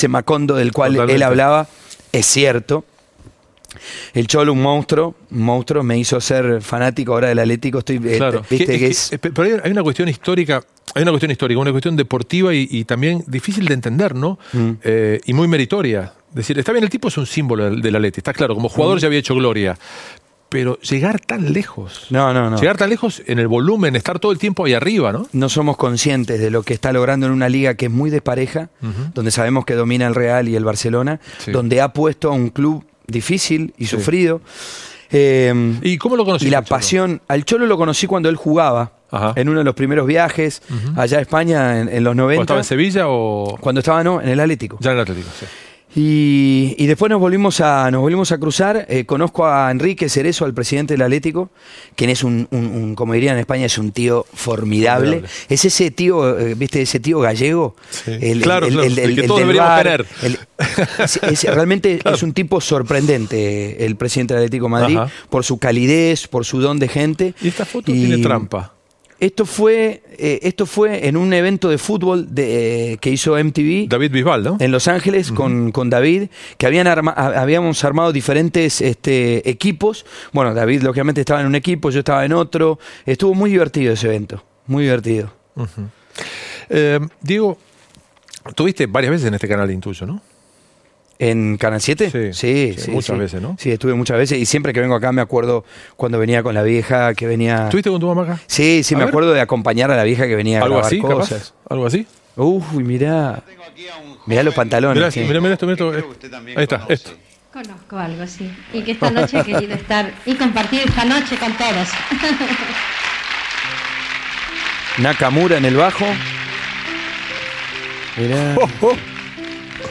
ese Macondo del cual Totalmente. él hablaba es cierto. El Cholo, un monstruo, me hizo ser fanático ahora del Atlético. Estoy, Claro. viste Pero hay una cuestión histórica, una cuestión deportiva y también difícil de entender, ¿no? Y muy meritoria. Es decir, está bien, el tipo es un símbolo del Atleti, está claro, como jugador ya había hecho gloria. Pero llegar tan lejos. No. Llegar tan lejos en el volumen, estar todo el tiempo ahí arriba, ¿no? No somos conscientes de lo que está logrando en una liga que es muy despareja, donde sabemos que domina el Real y el Barcelona, donde ha puesto a un club difícil y sufrido. ¿Y cómo lo conociste? Y la pasión. Al Cholo lo conocí cuando él jugaba. En uno de los primeros viajes allá a España en los 90. ¿Estaba en Sevilla o...? Cuando estaba, en el Atlético. Ya en el Atlético, sí. Y después nos volvimos a cruzar. Conozco a Enrique Cerezo, al presidente del Atlético, quien es como dirían en España, es un tío formidable. Es ese tío, ¿viste? Ese tío gallego. Sí. El que todos deberíamos tener. Realmente es un tipo sorprendente, el presidente del Atlético de Madrid, por su calidez, por su don de gente. Y esta foto tiene trampa. Esto fue en un evento de fútbol que hizo MTV. David Bisbal, ¿no? En Los Ángeles con David, que habíamos armado diferentes equipos. Bueno, David lógicamente estaba en un equipo, yo estaba en otro. Estuvo muy divertido ese evento, muy divertido. Diego, tuviste varias veces en este canal Intuyo, ¿no? ¿En Canal 7? Sí. Muchas veces, ¿no? Sí, estuve muchas veces y siempre que vengo acá me acuerdo cuando venía con la vieja que venía... ¿Estuviste con tu mamá acá? Sí, me acuerdo de acompañar a la vieja que venía a grabar cosas. Capaz? ¿Algo así? Uy, mirá. Mirá los pantalones. Mirá esto. Ahí está, esto. Conozco algo, sí. Y que esta noche he querido estar y compartir esta noche con todos. Nakamura en el bajo. Mirá.